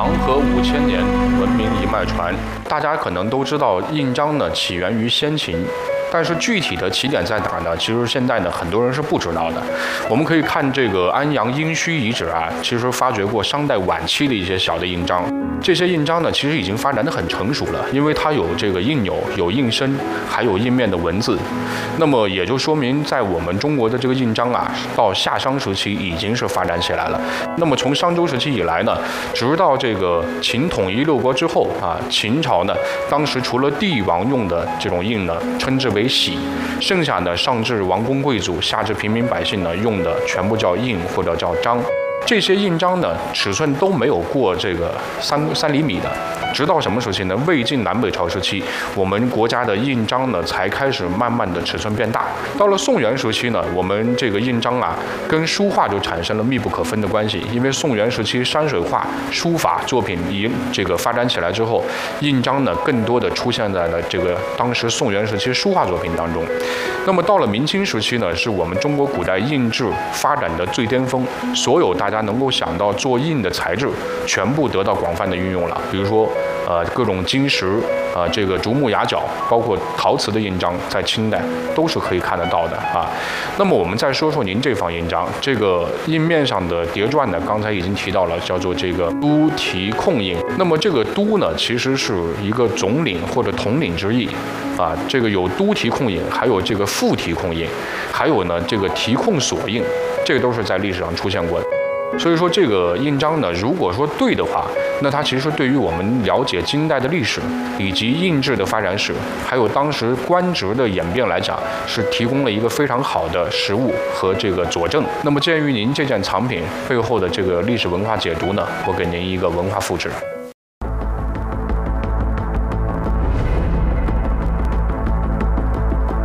黄河5000年，文明一脉传。大家可能都知道，印章呢起源于先秦。但是具体的起点在哪儿呢？其实现在呢，很多人是不知道的。我们可以看这个安阳殷墟遗址啊，其实发掘过商代晚期的一些小的印章。这些印章呢，其实已经发展得很成熟了，因为它有这个印钮、有印身，还有印面的文字。那么也就说明，在我们中国的这个印章啊，到夏商时期已经是发展起来了。那么从商周时期以来呢，直到这个秦统一6国之后啊，秦朝呢，当时除了帝王用的这种印呢，称之为玺，剩下的上至王公贵族，下至平民百姓呢，用的全部叫印或者叫章。这些印章呢，尺寸都没有过这个3厘米的。直到什么时期呢？魏晋南北朝时期，我们国家的印章呢才开始慢慢的尺寸变大。到了宋元时期呢，我们这个印章啊跟书画就产生了密不可分的关系。因为宋元时期山水画、书法作品这个发展起来之后，印章呢更多的出现在了这个当时宋元时期书画作品当中。那么到了明清时期呢，是我们中国古代印制发展的最巅峰，所有大家能够想到做印的材质，全部得到广泛的运用了。比如说各种金石这个竹木牙角，包括陶瓷的印章，在清代都是可以看得到的啊。那么我们再说说您这方印章，这个印面上的叠篆呢，刚才已经提到了，叫做这个都题控印。那么这个都呢，其实是一个总领或者统领之意啊。这个有都题控印，还有这个副题控印，还有呢这个题控索印，这个都是在历史上出现过的。所以说这个印章呢，如果说对的话，那它其实对于我们了解金代的历史，以及印制的发展史，还有当时官职的演变来讲，是提供了一个非常好的实物和这个佐证。那么鉴于您这件藏品背后的这个历史文化解读呢，我给您一个文化复制。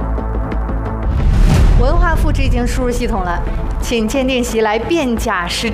文化复制已经输入系统了，请鉴定席来辨假识。